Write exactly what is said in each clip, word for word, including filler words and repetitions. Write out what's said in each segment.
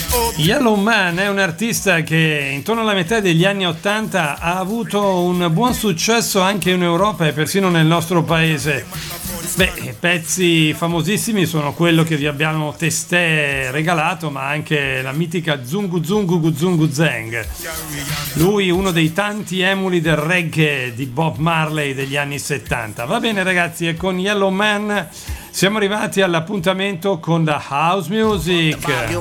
Yellow Man è un artista che intorno alla metà degli anni ottanta ha avuto un buon successo anche in Europa e persino nel nostro paese. Beh, pezzi famosissimi sono quello che vi abbiamo testé regalato, ma anche la mitica Zungu Zungu Guzungu Zeng. Lui uno dei tanti emuli del reggae di Bob Marley degli anni settanta. Va bene ragazzi, e con Yellow Man siamo arrivati all'appuntamento con la house music.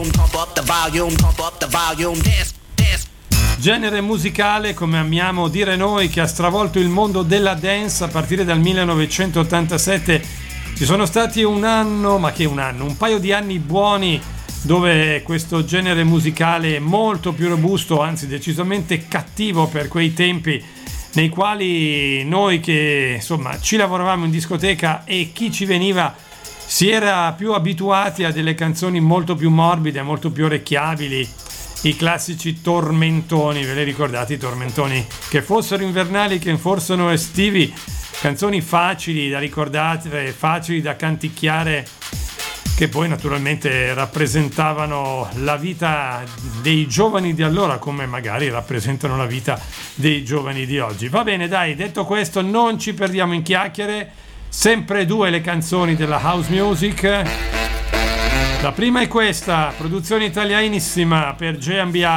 Genere musicale, come amiamo dire noi, che ha stravolto il mondo della dance a partire dal millenovecentottantasette. Ci sono stati un anno, ma che un anno, un paio di anni buoni dove questo genere musicale è molto più robusto, anzi decisamente cattivo per quei tempi, nei quali noi che insomma ci lavoravamo in discoteca e chi ci veniva si era più abituati a delle canzoni molto più morbide, molto più orecchiabili. I classici tormentoni, ve li ricordate i tormentoni? Che fossero invernali, che fossero estivi, canzoni facili da ricordare, facili da canticchiare, che poi naturalmente rappresentavano la vita dei giovani di allora, come magari rappresentano la vita dei giovani di oggi. Va bene, dai, detto questo, non ci perdiamo in chiacchiere, sempre due le canzoni della house music. La prima è questa, produzione italianissima per J and B